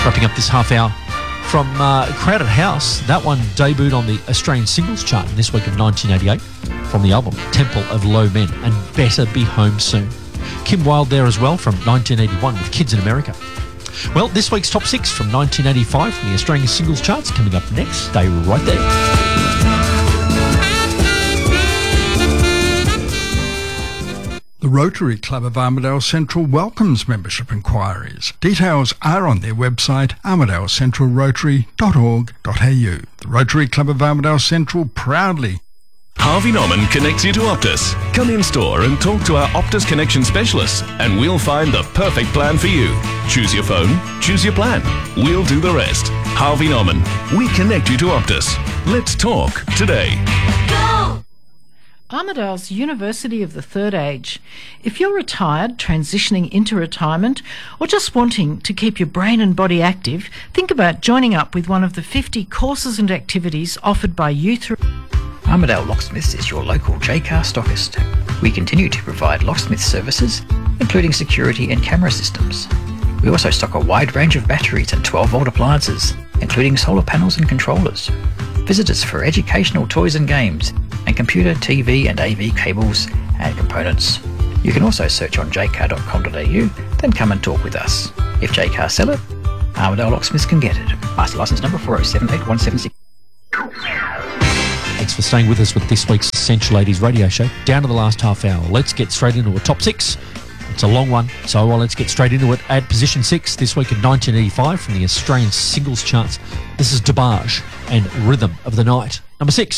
Wrapping up this half hour from Crowded House. That one debuted on the Australian singles chart in this week of 1988 from the album Temple of Low Men and Better Be Home Soon. Kim Wilde there as well from 1981 with Kids in America. Well, this week's top 6 from 1985 from the Australian singles charts coming up next. Stay right there. The Rotary Club of Armidale Central welcomes membership inquiries. Details are on their website, armidalecentralrotary.org.au. The Rotary Club of Armidale Central proudly. Harvey Norman connects you to Optus. Come in store and talk to our Optus Connection specialists and we'll find the perfect plan for you. Choose your phone, choose your plan. We'll do the rest. Harvey Norman, we connect you to Optus. Let's talk today. Go! Armidale's University of the Third Age. If you're retired, transitioning into retirement, or just wanting to keep your brain and body active, think about joining up with one of the 50 courses and activities offered by Youth. Armidale Locksmiths is your local Jaycar stockist. We continue to provide locksmith services, including security and camera systems. We also stock a wide range of batteries and 12-volt appliances, including solar panels and controllers. Visit us for educational toys and games, and computer, TV and AV cables and components. You can also search on jaycar.com.au, then come and talk with us. If Jaycar sell it, Armidale Locksmiths can get it. Master license number 4078176. Thanks for staying with us with this week's Essential 80s radio show. Down to the last half hour. Let's get straight into a top 6. It's a long one, so let's get straight into it. At position 6 this week in 1985 from the Australian singles charts, this is DeBarge and Rhythm of the Night. Number 6.